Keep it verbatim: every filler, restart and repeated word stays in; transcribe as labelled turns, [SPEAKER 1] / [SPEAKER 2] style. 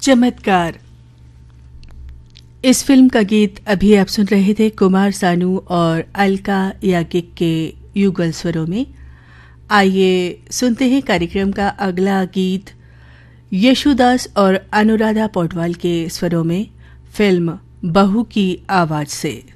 [SPEAKER 1] चमत्कार। इस फिल्म का गीत अभी आप सुन रहे थे कुमार सानू और अलका याग्निक के युगल स्वरों में। आइए सुनते हैं कार्यक्रम का अगला गीत यशुदास और अनुराधा पौडवाल के स्वरों में, फिल्म बहू की आवाज से।